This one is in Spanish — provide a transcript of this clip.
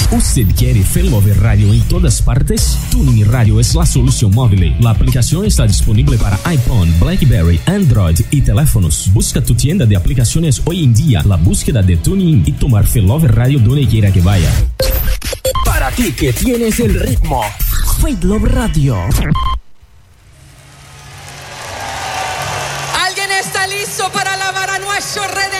¿Usted quiere Failover Radio en todas partes? Tuning Radio es la solución móvil. La aplicación está disponible para iPhone, BlackBerry, Android y teléfonos. Busca tu tienda de aplicaciones hoy en día, la búsqueda de Tuning y tomar Failover Radio donde quiera que vaya. Para ti que tienes el ritmo, Failover Radio. ¿Alguien está listo para alabar a nuestro Redentor?